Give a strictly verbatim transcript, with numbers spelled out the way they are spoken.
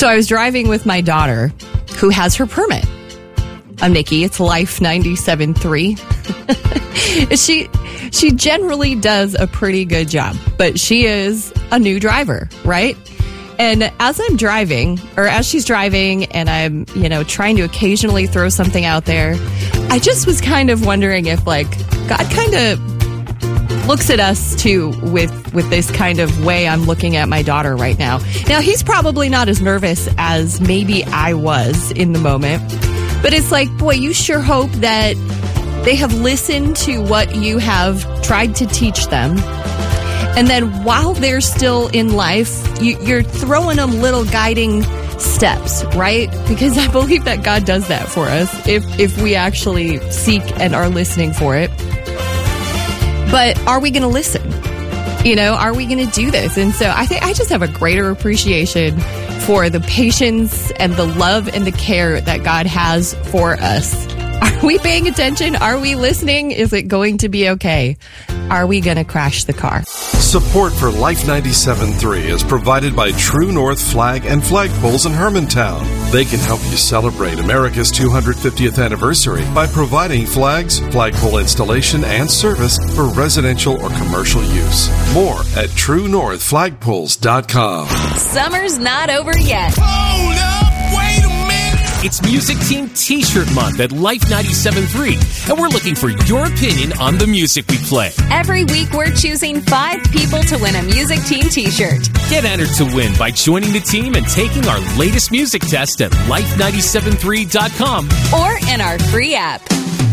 So I was driving with my daughter, who has her permit. I'm Nikki. It's Life ninety-seven point three. she she generally does a pretty good job, but she is a new driver, right? And as I'm driving, or as she's driving, and I'm, you know, trying to occasionally throw something out there, I just was kind of wondering if, like, God kind of looks at us too with with this kind of way I'm looking at my daughter right now. Now, he's probably not as nervous as maybe I was in the moment, but it's like, boy, you sure hope that they have listened to what you have tried to teach them. And then while they're still in life, you, you're throwing them little guiding steps, right? Because I believe that God does that for us if if we actually seek and are listening for it. But are we going to listen? You know, are we going to do this? And so I think I just have a greater appreciation for the patience and the love and the care that God has for us. Are we paying attention? Are we listening? Is it going to be okay? Are we going to crash the car? Support for Life ninety-seven point three is provided by True North Flag and Flagpoles in Hermantown. They can help you celebrate America's two hundred fiftieth anniversary by providing flags, flagpole installation, and service for residential or commercial use. More at true north flagpoles dot com. Summer's not over yet. Hold up, wait a minute. It's Music Team T-Shirt Month at Life ninety-seven point three, and we're looking for your opinion on the music we play. Every week, we're choosing five people to win a Music Team T-shirt. Get entered to win by joining the team and taking our latest music test at life ninety-seven point three dot com or in our free app.